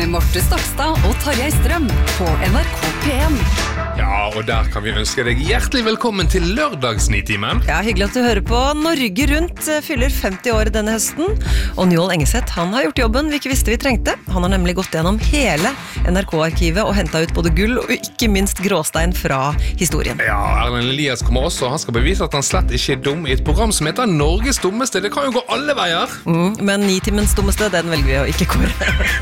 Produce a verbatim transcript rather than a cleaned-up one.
med Marte Stokstad og Tarjei Strøm på N R K P en. Ja, og der kan vi ønske deg hjertelig velkommen til lørdagsnitimen. Ja, hyggelig at du hører på. Norge Rundt fyller femti år denne høsten, og Njål Engeseth, han har gjort jobben vi ikke visste vi trengte. Han har nemlig gått gjennom hele N R K-arkivet og hentet ut både gull og ikke minst gråstein fra historien. Ja, Erlend Elias kommer også, han skal bevise at han slett ikke er dum i et program som heter Norges dummeste. Det kan jo gå alle veier. Mm, men nitimens dummeste, den velger vi å ikke kåre.